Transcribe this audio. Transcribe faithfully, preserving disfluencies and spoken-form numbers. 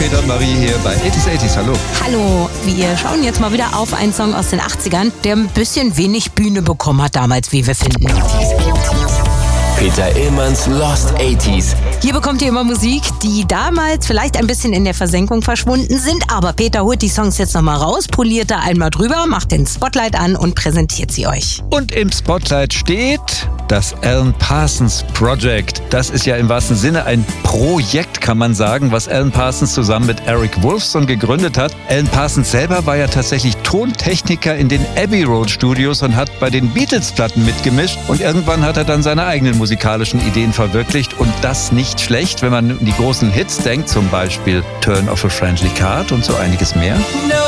Peter und Marie hier bei achtzig achtzig. Hallo. Hallo, wir schauen jetzt mal wieder auf einen Song aus den achtzigern, der ein bisschen wenig Bühne bekommen hat damals, wie wir finden. Peter Illmanns Lost achtziger. Hier bekommt ihr immer Musik, die damals vielleicht ein bisschen in der Versenkung verschwunden sind, aber Peter holt die Songs jetzt nochmal raus, poliert da einmal drüber, macht den Spotlight an und präsentiert sie euch. Und im Spotlight steht das Alan Parsons Project. Das ist ja im wahrsten Sinne ein Projekt, kann man sagen, was Alan Parsons zusammen mit Eric Woolfson gegründet hat. Alan Parsons selber war ja tatsächlich Tontechniker in den Abbey Road Studios und hat bei den Beatles-Platten mitgemischt. Und irgendwann hat er dann seine eigenen musikalischen Ideen verwirklicht. Und das nicht schlecht, wenn man an die großen Hits denkt, zum Beispiel Turn of a Friendly Card und so einiges mehr. No.